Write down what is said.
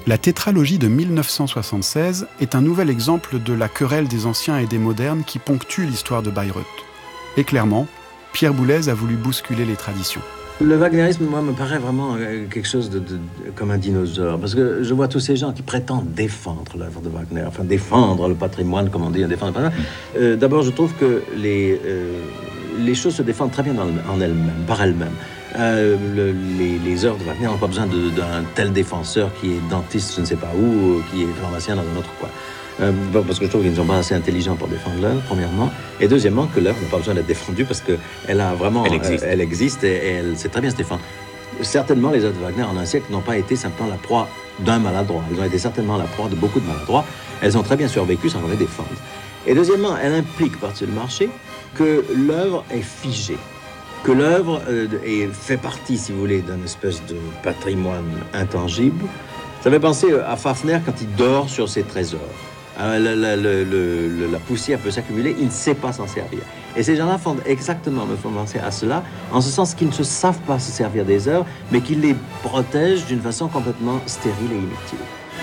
La tétralogie de 1976 est un nouvel exemple de la querelle des anciens et des modernes qui ponctue l'histoire de Bayreuth. Et clairement, Pierre Boulez a voulu bousculer les traditions. Le wagnérisme, moi, me paraît vraiment quelque chose comme un dinosaure. Parce que je vois tous ces gens qui prétendent défendre l'œuvre de Wagner, enfin défendre le patrimoine, comme on dit, défendre le patrimoine. D'abord, je trouve que les choses se défendent très bien en elles-mêmes, par elles-mêmes. Les œuvres de Wagner n'ont pas besoin d'un tel défenseur qui est dentiste, je ne sais pas où, qui est pharmacien dans un autre coin. Parce que je trouve qu'ils ne sont pas assez intelligents pour défendre l'œuvre, premièrement. Et deuxièmement, que l'œuvre n'a pas besoin d'être défendue parce qu'elle a vraiment... Elle existe et elle sait très bien se défendre. Certainement, les œuvres de Wagner en un siècle n'ont pas été simplement la proie d'un maladroit. Elles ont été certainement la proie de beaucoup de maladroits. Elles ont très bien survécu sans qu'on les défende. Et deuxièmement, elle implique, par-dessus le marché, que l'œuvre est figée. Que l'œuvre fait partie, si vous voulez, d'une espèce de patrimoine intangible. Ça fait penser à Fafner quand il dort sur ses trésors. La poussière peut s'accumuler, il ne sait pas s'en servir. Et ces gens-là me font penser à cela, en ce sens qu'ils ne se savent pas se servir des œuvres, mais qu'ils les protègent d'une façon complètement stérile et inutile.